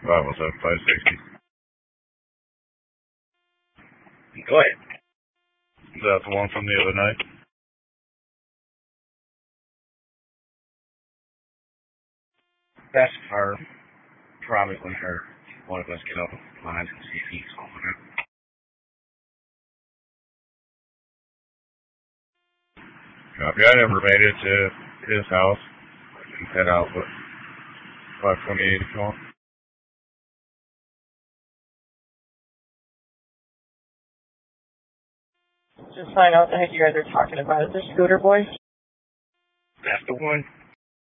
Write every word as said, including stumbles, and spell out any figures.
five oh seven, five sixty. Go ahead. Is that the one from the other night? That's her. Probably when her one of us get off the line and see if he's calling her. Copy. I never made it to his house. He head out with five twenty-eight call. Just find out the heck you guys are talking about. Is this Scooter Boy? That's the one.